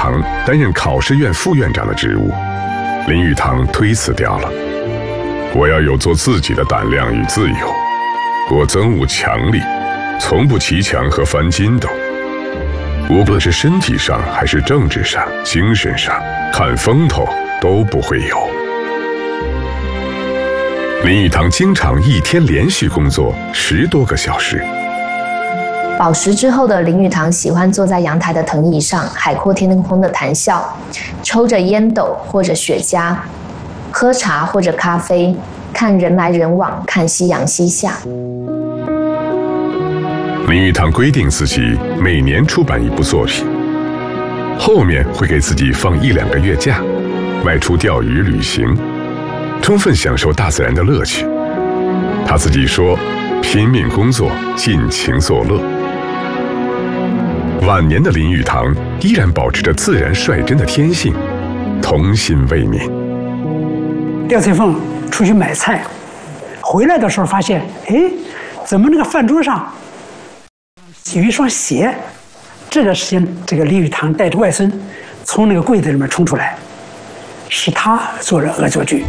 堂担任考试院副院长的职务，林语堂推辞掉了。我要有做自己的胆量与自由，我憎恶强力，从不骑墙和翻筋斗。无论是身体上还是政治上、精神上，看风头都不会有。林语堂经常一天连续工作10多个小时。 饱食之后的林语堂喜欢坐在阳台的藤椅上，海阔天空的谈笑，抽着烟斗或者雪茄，喝茶或者咖啡，看人来人往，看夕阳西下。 林语堂规定自己每年出版一部作品，后面会给自己放1-2个月假，外出钓鱼旅行，充分享受大自然的乐趣。他自己说，拼命工作，尽情作乐。晚年的林语堂依然保持着自然率真的天性，童心未泯。 廖翠凤出去买菜，回来的时候发现，怎么那个饭桌上有一双鞋？这个时间，这个林语堂带着外孙从那个柜子里面冲出来，是他做了恶作剧。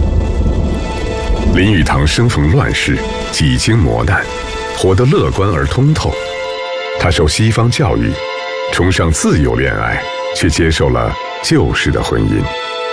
林语堂生逢乱世，几经磨难，活得乐观而通透。他受西方教育，崇尚自由恋爱，却接受了旧式的婚姻。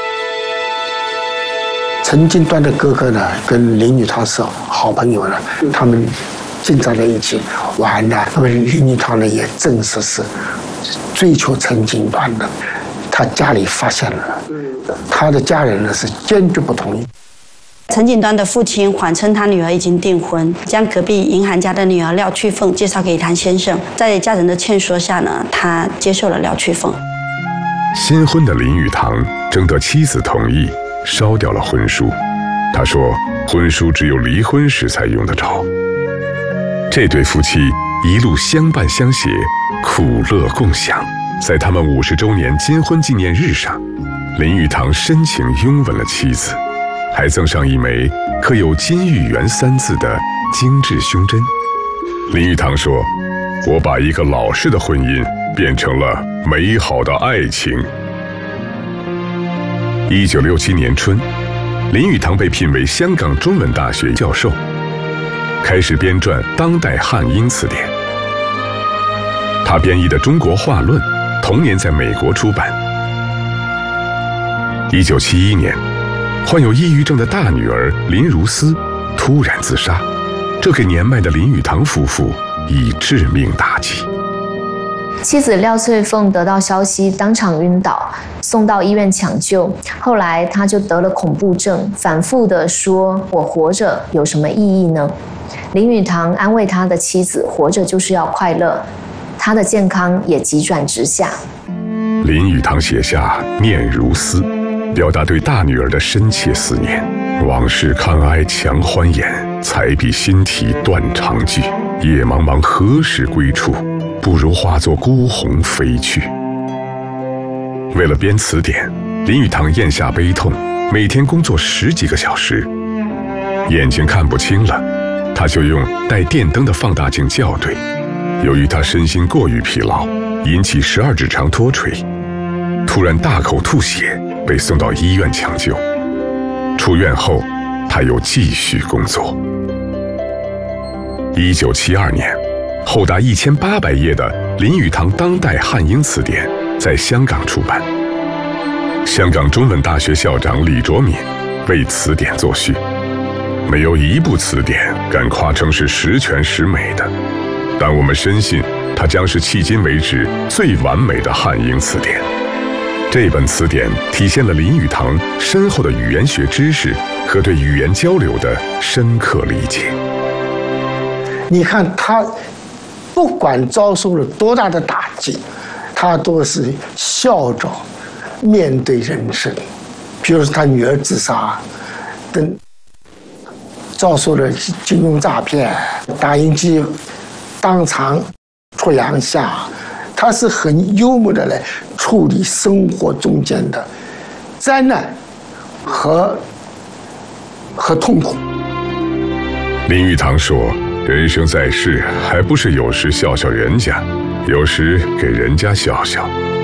陈近端的哥哥呢，跟林语堂是好朋友呢，他们经常在一起玩的。那么林语堂呢，也正式是追求陈近端的。他家里发现了，他的家人呢是坚决不同意。 陈近端的父亲谎称他女儿已经订婚，将隔壁银行家的女儿廖去凤介绍给谭先生。在家人的劝说下呢，他接受了廖去凤。 新婚的林语堂征得妻子同意，烧掉了婚书。他说，婚书只有离婚时才用得着。这对夫妻一路相伴相携，苦乐共享。在他们50周年金婚纪念日上，林语堂深情拥吻了妻子，还赠上一枚刻有金玉缘3字的精致胸针。林语堂说，我把一个老式的婚姻变成了美好的爱情。1967年春，林语堂被聘为香港中文大学教授，开始编撰《当代汉英词典》。他编译的《中国话论》同年在美国出版。1971年，患有抑郁症的大女儿林如丝突然自杀，这给年迈的林语堂夫妇以致命打击。 妻子廖翠凤得到消息，当场晕倒，送到医院抢救。后来他就得了恐怖症，反复地说：“我活着有什么意义呢？”林语堂安慰他的妻子：“活着就是要快乐。”他的健康也急转直下。 林语堂写下《念如丝》，表达对大女儿的深切思念。往事看哀强欢颜，才比新题断肠句。夜茫茫何时归处？不如化作孤鸿飞去。为了编词典，林语堂咽下悲痛，每天工作10几个小时。眼睛看不清了，他就用带电灯的放大镜校对。由于他身心过于疲劳，引起12指肠脱垂，突然大口吐血，被送到医院抢救。出院后，他又继续工作。1972年，厚达1800页的林语堂当代汉英词典在香港出版。香港中文大学校长李卓敏为词典作序，没有一部词典敢夸称是十全十美的，但我们深信它将是迄今为止最完美的汉英词典。这本词典体现了林语堂深厚的语言学知识和对语言交流的深刻理解。 你看他不管遭受了多大的打击，他都是笑着面对人生。比如说他女儿自杀，等遭受了金融诈骗，打印机当场出洋下，他是很幽默的来处理生活中间的灾难和痛苦。 林语堂说，人生在世，还不是有时笑笑人家，有时给人家笑笑。